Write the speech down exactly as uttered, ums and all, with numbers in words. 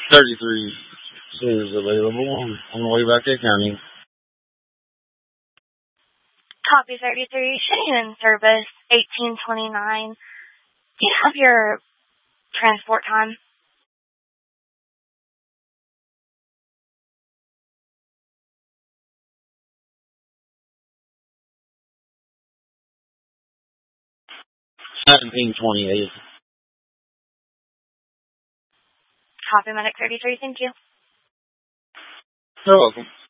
thirty-three series available on, on the way back to county. Copy thirty-three, showing you in service, eighteen twenty-nine. Do you have your transport time? seventeen twenty-eight. Copy medic thirty-three, thank you. You're welcome.